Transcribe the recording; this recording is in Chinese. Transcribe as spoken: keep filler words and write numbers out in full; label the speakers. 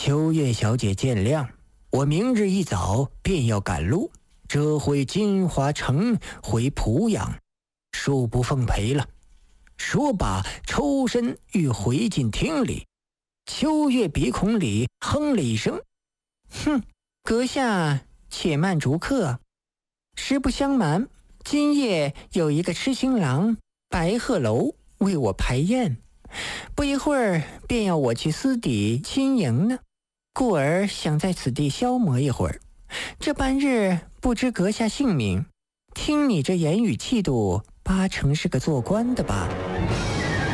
Speaker 1: 秋月小姐见谅，我明日一早便要赶路，折回金华城回濮阳，恕不奉陪了。说罢抽身欲回进厅里。秋月鼻孔里哼了一声，哼，阁下且慢逐客。实不相瞒，今夜有一个痴情郎白鹤楼为我排宴，不一会儿便要我去私底亲迎呢，故而想在此地消磨一会儿。这半日不知阁下姓名，听你这言语气度，八成是个做官的吧？